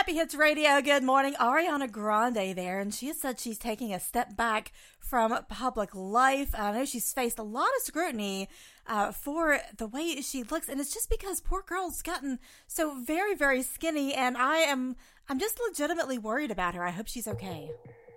Happy Hits Radio. Good morning. Ariana Grande there, and she said she's taking a step back from public life. I know she's faced a lot of scrutiny for the way she looks, and it's just because poor girl's gotten so very, very skinny, and I'm just legitimately worried about her. I hope she's okay.